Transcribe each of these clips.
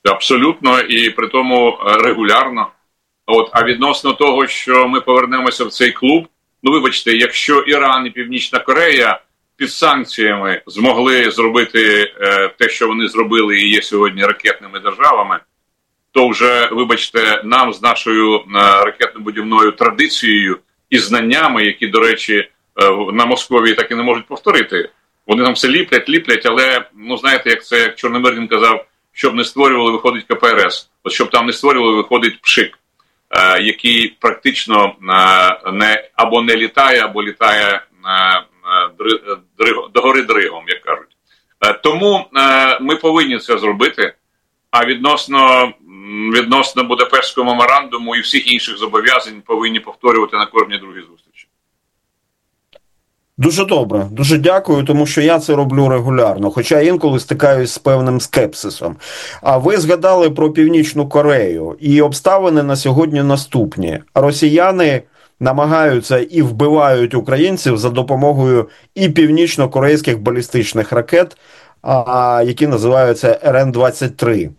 Абсолютно, і при тому регулярно. А відносно того, що ми повернемося в цей клуб, ну вибачте, якщо Іран і Північна Корея під санкціями змогли зробити те, що вони зробили і є сьогодні ракетними державами, то вже, вибачте, нам з нашою ракетно-будівною традицією і знаннями, які, до речі, на Московії так і не можуть повторити. Вони там все ліплять, але, ну знаєте, як Чорномирдін казав, щоб не створювали, виходить КПРС. От щоб там не створювали, виходить ПШИК, який практично або не літає, або літає догори дригом, як кажуть. Тому ми повинні це зробити, а відносно Будапештського меморандуму і всіх інших зобов'язань повинні повторювати на кожній другій зустрічі. Дуже добре, дуже дякую, тому що я це роблю регулярно, хоча інколи стикаюсь з певним скепсисом. А ви згадали про Північну Корею, і обставини на сьогодні наступні. Росіяни намагаються і вбивають українців за допомогою і північно-корейських балістичних ракет, які називаються РН-23.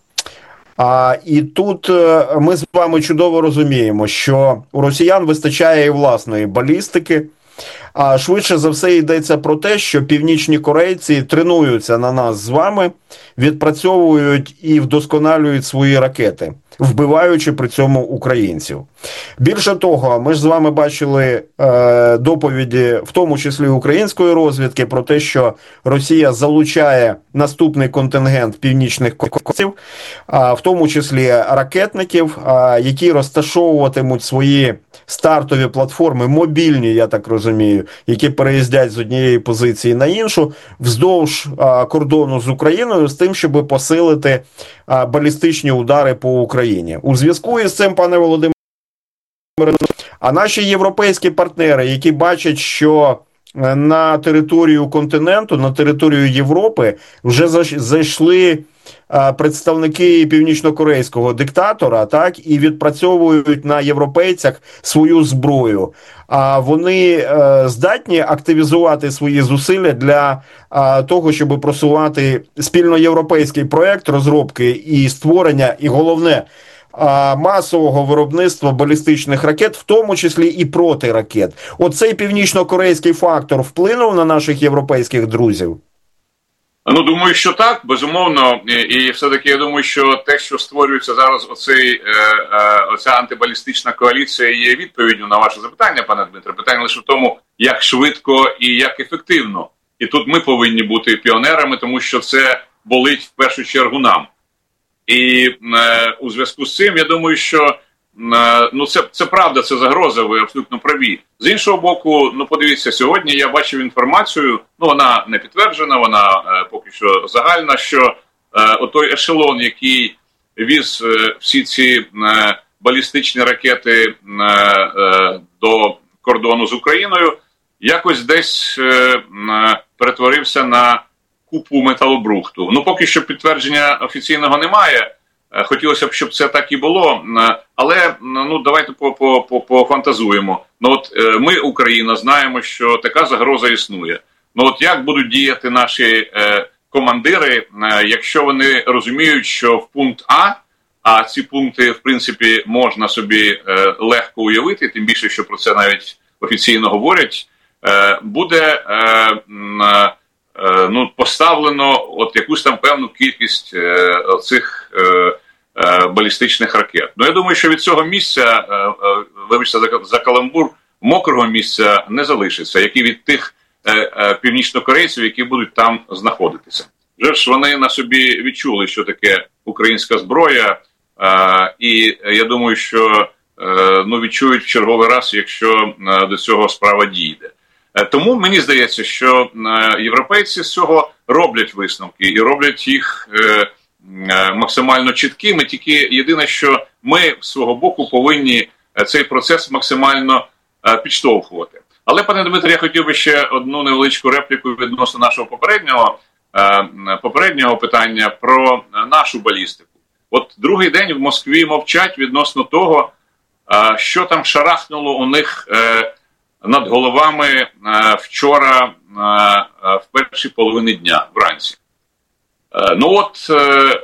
І тут ми з вами чудово розуміємо, що у росіян вистачає і власної балістики, а швидше за все йдеться про те, що північні корейці тренуються на нас з вами, відпрацьовують і вдосконалюють свої ракети, вбиваючи при цьому українців. Більше того, ми ж з вами бачили доповіді, в тому числі української розвідки, про те, що Росія залучає наступний контингент північних корейців, в тому числі ракетників, які розташовуватимуть свої стартові платформи, мобільні, я так розумію, які переїздять з однієї позиції на іншу, вздовж кордону з Україною, з тим, щоб посилити балістичні удари по Україні. У зв'язку із цим, пане Володимире, а наші європейські партнери, які бачать, що на територію континенту, на територію Європи вже зайшли представники північно-корейського диктатора, так, і відпрацьовують на європейцях свою зброю. А вони здатні активізувати свої зусилля для того, щоб просувати спільноєвропейський проєкт розробки і створення, і головне, масового виробництва балістичних ракет, в тому числі і протиракет. Оцей північно-корейський фактор вплинув на наших європейських друзів? Ну, думаю, що так, безумовно. І все-таки я думаю, що те, що створюється зараз оця антибалістична коаліція, є відповіддю на ваше запитання, пане Дмитре. Питання лише в тому, як швидко і як ефективно. І тут ми повинні бути піонерами, тому що це болить в першу чергу нам. І у зв'язку з цим, я думаю, що це правда, це загроза, ви абсолютно праві. З іншого боку, подивіться, сьогодні я бачив інформацію, вона не підтверджена, вона поки що загальна, що отой ешелон, який віз всі ці балістичні ракети до кордону з Україною, якось десь перетворився на купу металобрухту. Поки що підтвердження офіційного немає. Хотілося б, щоб це так і було, але давайте пофантазуємо. Ми, Україна, знаємо, що така загроза існує. Як будуть діяти наші командири, якщо вони розуміють, що в пункт а ці пункти, в принципі, можна собі легко уявити, тим більше, що про це навіть офіційно говорять, буде поставлено якусь там певну кількість цих балістичних ракет. Я думаю, що від цього місця, вибачте за каламбур, мокрого місця не залишиться, як і від тих північнокорейців, які будуть там знаходитися. Вже ж вони на собі відчули, що таке українська зброя, і я думаю, що відчують в черговий раз, якщо до цього справа дійде. Тому мені здається, що європейці з цього роблять висновки і роблять їх максимально чіткими, тільки єдине, що ми з свого боку повинні цей процес максимально підштовхувати. Але, пане Дмитре, я хотів би ще одну невеличку репліку відносно нашого попереднього питання про нашу балістику. Другий день в Москві мовчать відносно того, що там шарахнуло у них над головами вчора в першій половині дня, вранці.